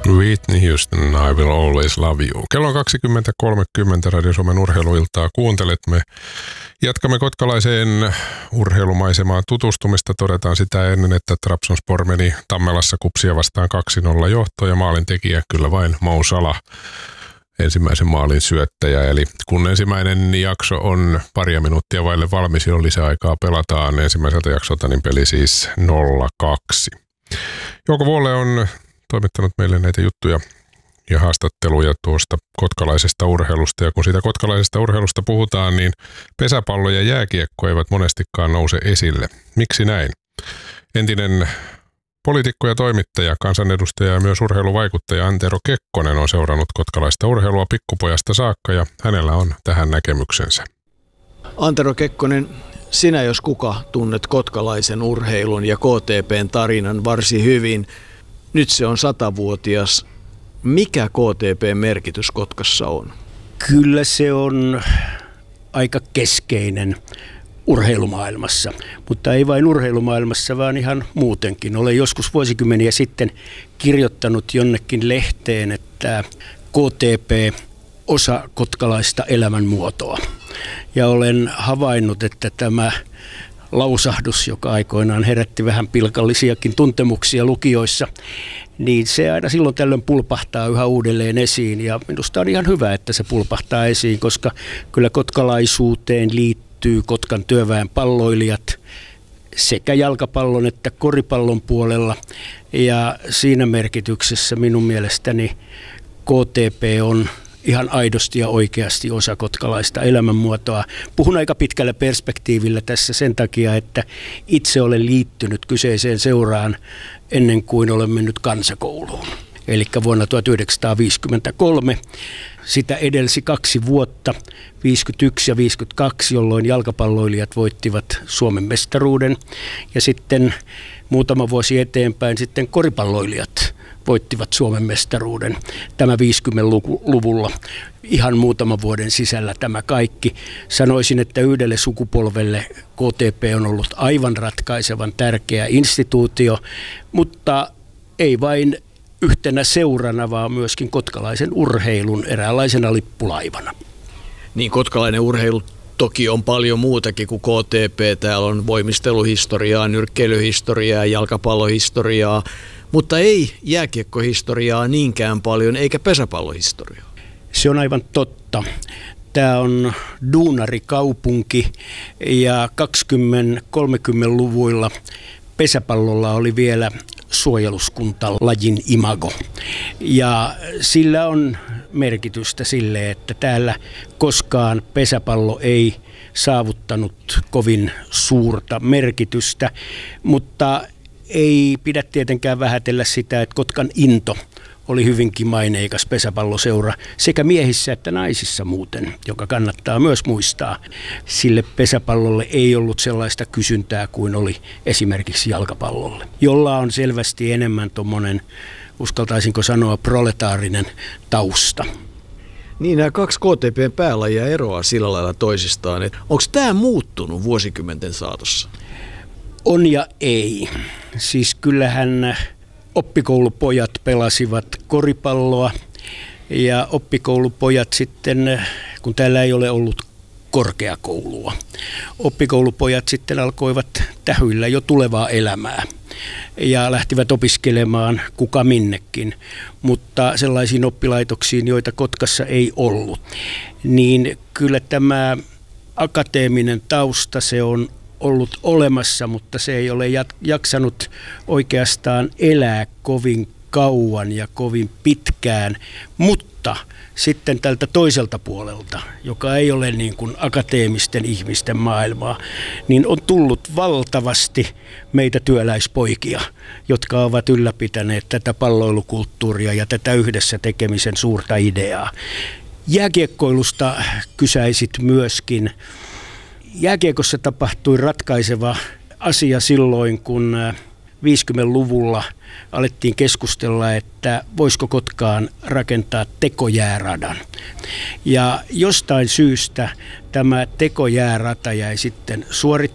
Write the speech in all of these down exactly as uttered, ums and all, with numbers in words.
Whitney Houston, I will always love you. Kello on kaksikymmentä kolmekymmentä Radio Suomen urheiluiltaa. Kuuntelet, me jatkamme kotkalaiseen urheilumaisemaan tutustumista. Todetaan sitä ennen, että Trabzonspor meni Tammelassa Kupsia vastaan kaksi nolla johtoon ja maalintekijä kyllä vain Mo Salah, ensimmäisen maalin syöttäjä. Eli kun ensimmäinen jakso on paria minuuttia vaille valmis, jo lisäaikaa pelataan ensimmäiseltä jaksolta, niin peli siis nolla kaksi. Jouko Vuolle on toimittanut meille näitä juttuja ja haastatteluja tuosta kotkalaisesta urheilusta. Ja kun siitä kotkalaisesta urheilusta puhutaan, niin pesäpallo ja jääkiekko eivät monestikaan nouse esille. Miksi näin? Entinen poliitikko ja toimittaja, kansanedustaja ja myös urheiluvaikuttaja Antero Kekkonen on seurannut kotkalaista urheilua pikkupojasta saakka ja hänellä on tähän näkemyksensä. Antero Kekkonen, sinä jos kuka tunnet kotkalaisen urheilun ja K T P:n tarinan varsin hyvin. Nyt se on satavuotias. Mikä K T P:n merkitys Kotkassa on? Kyllä se on aika keskeinen urheilumaailmassa, mutta ei vain urheilumaailmassa, vaan ihan muutenkin. Olen joskus vuosikymmeniä sitten kirjoittanut jonnekin lehteen, että K T P osa kotkalaista elämänmuotoa. Ja olen havainnut, että tämä lausahdus, joka aikoinaan herätti vähän pilkallisiakin tuntemuksia lukijoissa, niin se aina silloin tällöin pulpahtaa yhä uudelleen esiin. Ja minusta on ihan hyvä, että se pulpahtaa esiin, koska kyllä kotkalaisuuteen liittyy Kotkan työväen palloilijat sekä jalkapallon että koripallon puolella. Ja siinä merkityksessä minun mielestäni K T P on ihan aidosti ja oikeasti osa kotkalaista elämänmuotoa. Puhun aika pitkällä perspektiivillä tässä sen takia, että itse olen liittynyt kyseiseen seuraan ennen kuin olen mennyt kansakouluun. Eli vuonna tuhatyhdeksänsataaviisikymmentäkolme. Sitä edelsi kaksi vuotta, viisikymmentäyksi ja viisikymmentäkaksi, jolloin jalkapalloilijat voittivat Suomen mestaruuden. Ja sitten muutama vuosi eteenpäin sitten koripalloilijat voittivat Suomen mestaruuden. Tämä viisikymmentäluvulla, ihan muutaman vuoden sisällä tämä kaikki. Sanoisin, että yhdelle sukupolvelle K T P on ollut aivan ratkaisevan tärkeä instituutio, mutta ei vain yhtenä seurana, vaan myöskin kotkalaisen urheilun eräänlaisena lippulaivana. Niin, kotkalainen urheilu toki on paljon muutakin kuin K T P. Täällä on voimisteluhistoriaa, nyrkkeilyhistoriaa, jalkapallohistoriaa, mutta ei jääkiekkohistoriaa niinkään paljon, eikä pesäpallohistoriaa. Se on aivan totta. Tämä on duunarikaupunki ja kaksikymmentä-kolmekymmentäluvuilla pesäpallolla oli vielä suojeluskuntalajin imago. Ja sillä on merkitystä sille, että täällä koskaan pesäpallo ei saavuttanut kovin suurta merkitystä, mutta ei pidä tietenkään vähätellä sitä, että Kotkan Into oli hyvinkin maineikas pesäpalloseura sekä miehissä että naisissa muuten, joka kannattaa myös muistaa. Sille pesäpallolle ei ollut sellaista kysyntää kuin oli esimerkiksi jalkapallolle, jolla on selvästi enemmän tuommoinen, uskaltaisinko sanoa, proletaarinen tausta. Niin, nämä kaksi K T P:n päälajia eroaa sillä lailla toisistaan. Onko tämä muuttunut vuosikymmenten saatossa? On ja ei. Siis kyllähän oppikoulupojat pelasivat koripalloa ja oppikoulupojat sitten, kun täällä ei ole ollut korkeakoulua, oppikoulupojat sitten alkoivat tähyillä jo tulevaa elämää ja lähtivät opiskelemaan kuka minnekin, mutta sellaisiin oppilaitoksiin, joita Kotkassa ei ollut, niin kyllä tämä akateeminen tausta, se on ollut olemassa, mutta se ei ole jaksanut oikeastaan elää kovin kauan ja kovin pitkään, mutta sitten tältä toiselta puolelta, joka ei ole niin kuin akateemisten ihmisten maailmaa, niin on tullut valtavasti meitä työläispoikia, jotka ovat ylläpitäneet tätä palloilukulttuuria ja tätä yhdessä tekemisen suurta ideaa. Jääkiekkoilusta kysäisit myöskin. Jääkiekossa tapahtui ratkaiseva asia silloin, kun viisikymmentäluvulla alettiin keskustella, että voisiko Kotkaan rakentaa tekojääradan. Ja jostain syystä tämä tekojäärata jäi sitten suorittamatta.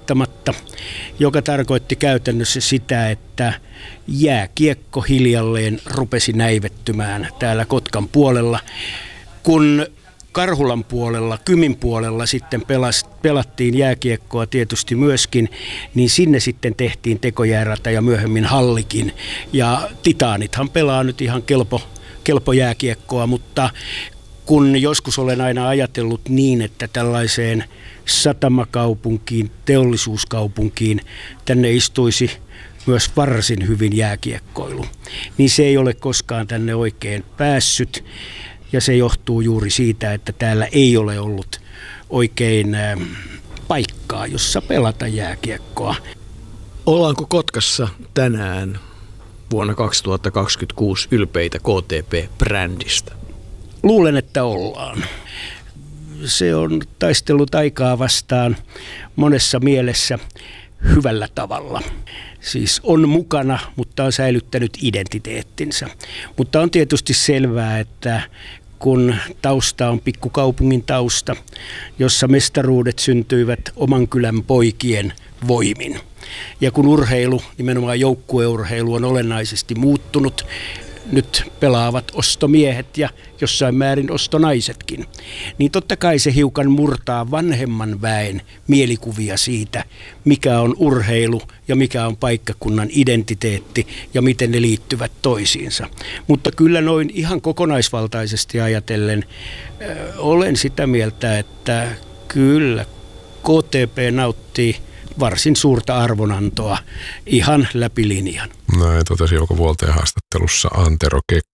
vuotta, joka tarkoitti käytännössä sitä, että jääkiekko hiljalleen rupesi näivettymään täällä Kotkan puolella, kun Karhulan puolella, Kymin puolella sitten pelas, pelattiin jääkiekkoa tietysti myöskin, niin sinne sitten tehtiin tekojäärata ja myöhemmin hallikin. Ja Titaanithan pelaa nyt ihan kelpo, kelpo jääkiekkoa, mutta kun joskus olen aina ajatellut niin, että tällaiseen satamakaupunkiin, teollisuuskaupunkiin tänne istuisi myös varsin hyvin jääkiekkoilu, niin se ei ole koskaan tänne oikein päässyt. Ja se johtuu juuri siitä, että täällä ei ole ollut oikein äh, paikkaa, jossa pelata jääkiekkoa. Ollaanko Kotkassa tänään vuonna kaksituhattakaksikymmentäkuusi ylpeitä K T P-brändistä? Luulen, että ollaan. Se on taistellut aikaa vastaan monessa mielessä hyvällä tavalla. Siis on mukana, mutta on säilyttänyt identiteettinsä. Mutta on tietysti selvää, että kun tausta on pikkukaupungin tausta, jossa mestaruudet syntyivät oman kylän poikien voimin. Ja kun urheilu, nimenomaan joukkueurheilu, on olennaisesti muuttunut, nyt pelaavat ostomiehet ja jossain määrin ostonaisetkin, niin totta kai se hiukan murtaa vanhemman väen mielikuvia siitä, mikä on urheilu ja mikä on paikkakunnan identiteetti ja miten ne liittyvät toisiinsa. Mutta kyllä noin ihan kokonaisvaltaisesti ajatellen äh, olen sitä mieltä, että kyllä K T P nauttii varsin suurta arvonantoa ihan läpi linjan. Näin totesi Jouko Vuolteen haastattelussa Antero Kekkonen.